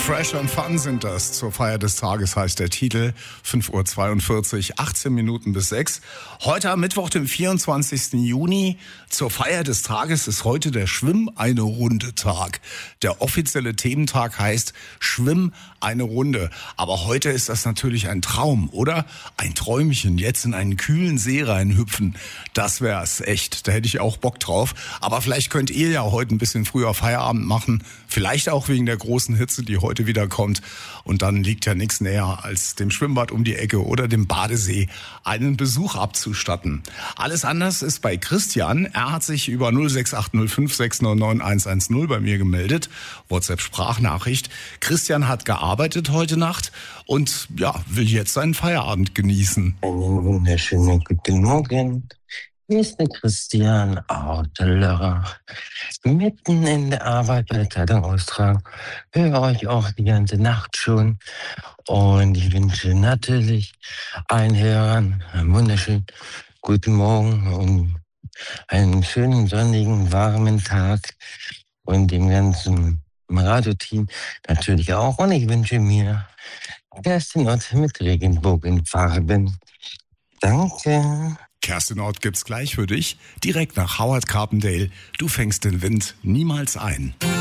Fresh and Fun sind das. Zur Feier des Tages heißt der Titel. 5:42 Uhr, 18 Minuten bis 6. Heute am Mittwoch, dem 24. Juni. Zur Feier des Tages ist heute der Schwimm eine Runde Tag. Der offizielle Thementag heißt Schwimm eine Runde. Aber heute ist das natürlich ein Traum, oder? Ein Träumchen. Jetzt in einen kühlen See reinhüpfen. Das wär's echt. Da hätte ich auch Bock drauf. Aber vielleicht könnt ihr ja heute ein bisschen früher Feierabend machen. Vielleicht auch wegen der großen Hitze, die heute wieder kommt. Und dann liegt ja nichts näher, als dem Schwimmbad um die Ecke oder dem Badesee einen Besuch abzustatten. Alles anders ist bei Christian. Er hat sich über 06805 699 110 bei mir gemeldet. WhatsApp-Sprachnachricht. Christian hat gearbeitet heute Nacht und ja, will jetzt seinen Feierabend genießen. Einen wunderschönen guten Morgen. Hier ist der Christian Autolehrer. Mitten in der Arbeit bei der Zeitung austragen. Höre euch auch die ganze Nacht schon. Und ich wünsche natürlich allen Hörern einen wunderschönen guten Morgen und einen schönen, sonnigen, warmen Tag. Und dem ganzen Radioteam natürlich auch. Und ich wünsche mir Kerstin Ott mit Regenbogenfarben. Danke. Kerstin Ott gibt's gleich für dich. Direkt nach Howard Carpendale. Du fängst den Wind niemals ein.